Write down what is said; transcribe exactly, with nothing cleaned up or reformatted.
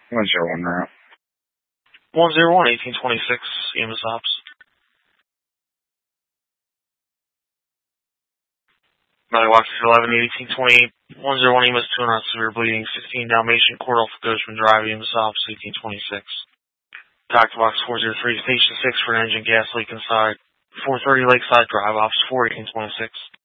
one zero one route. one zero one, eighteen twenty-six, E M S Ops. Valley Walk eleven, eighteen twenty-eight, one zero one E M S two on severe bleeding, sixteen Dalmatian, Court off Ghostman Drive, E M S Ops, eighteen twenty-six. Doctor Box four zero three, Station six for an engine gas leak inside. four thirty Lakeside Drive, Ops four, eighteen twenty-six.